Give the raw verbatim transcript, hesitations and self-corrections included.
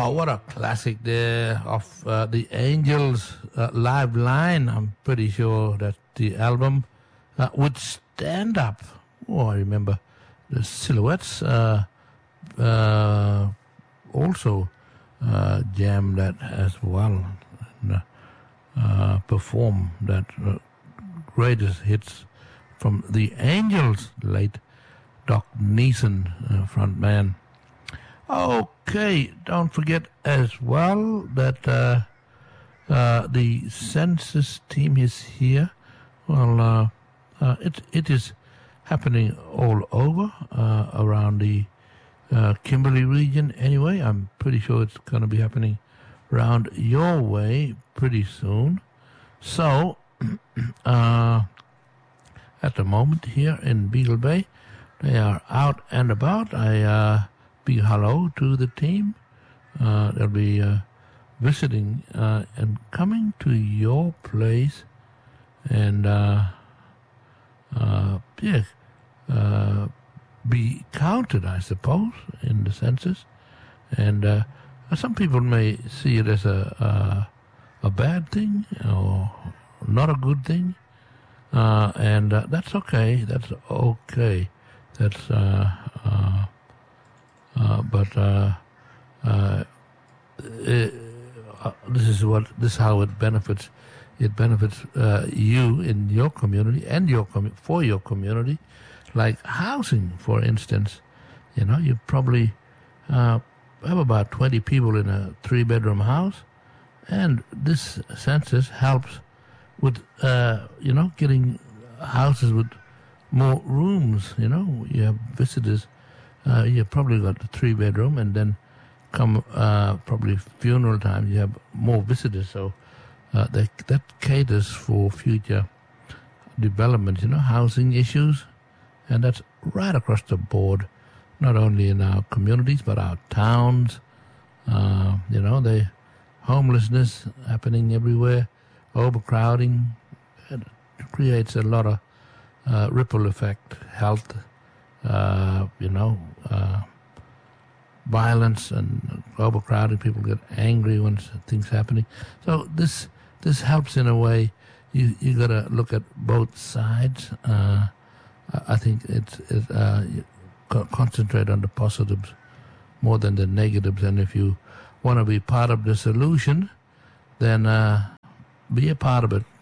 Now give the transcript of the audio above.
Oh, what a classic there of uh, the Angels uh, live line. I'm pretty sure that the album uh, would stand up. Oh, I remember the Silhouettes uh, uh, also uh, jam that as well and uh, perform that uh, greatest hits from the Angels, late Doc Neeson, uh, front man. Okay, don't forget as well that uh, uh, the census team is here. Well, uh, uh, it it is happening all over uh, around the uh, Kimberley region. Anyway, I'm pretty sure it's going to be happening around your way pretty soon. So, uh, at the moment here in Beagle Bay, they are out and about. I uh, big hello to the team. Uh, they'll be uh, visiting uh, and coming to your place, and uh, uh, yeah, uh, be counted, I suppose, in the census. And uh, some people may see it as a a, a bad thing or not a good thing, uh, and uh, that's okay. That's okay. That's uh, uh, uh, but uh, uh, it, uh, this is what this is how it benefits. It benefits uh, you in your community and your com- for your community, like housing, for instance. You know, you probably uh, have about twenty people in a three-bedroom house, and this census helps with uh, you know getting houses with more rooms. You know, you have visitors. Uh, you probably got a three bedroom, and then come uh, probably funeral time, you have more visitors. So uh, they, that caters for future development, you know, housing issues, and that's right across the board, not only in our communities but our towns. Uh, you know, the homelessness happening everywhere, overcrowding, it creates a lot of uh, ripple effect, health. Uh, you know, uh, violence and overcrowding. People get angry when things happening. So this this helps in a way. You you got to look at both sides. Uh, I think it's it, uh, you concentrate on the positives more than the negatives. And if you want to be part of the solution, then uh, be a part of it.